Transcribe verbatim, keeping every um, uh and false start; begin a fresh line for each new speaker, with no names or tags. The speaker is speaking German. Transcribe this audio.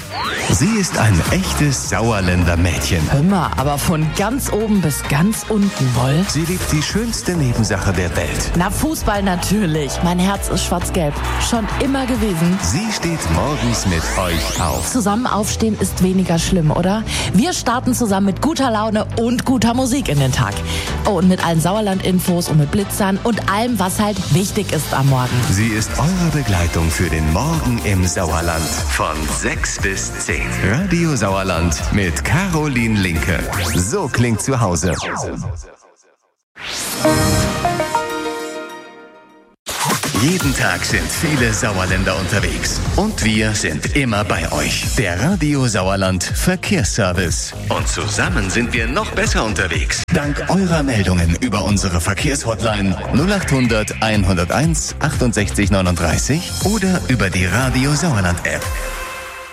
Sie ist ein echtes Sauerländer Mädchen.
Hör mal, aber von ganz oben bis ganz unten, woll?
Sie liebt die schönste Nebensache der Welt.
Na, Fußball natürlich. Mein Herz ist schwarz-gelb. Schon immer gewesen.
Sie steht morgens mit euch auf.
Zusammen aufstehen ist weniger schlimm, oder? Wir starten zusammen mit guter Laune und guter Musik in den Tag. Oh, und mit allen Sauerland-Infos und mit Blitzern und allem, was halt wichtig ist am Morgen.
Sie ist eure Begleitung für den Morgen im Sauerland. Von sechs bis zehn. Radio Sauerland mit Caroline Linke. So klingt zu Hause. Jeden Tag sind viele Sauerländer unterwegs. Und wir sind immer bei euch. Der Radio Sauerland Verkehrsservice. Und zusammen sind wir noch besser unterwegs. Dank eurer Meldungen über unsere Verkehrshotline null acht hundert, hunderteins, achtundsechzig neununddreißig oder über die Radio Sauerland App.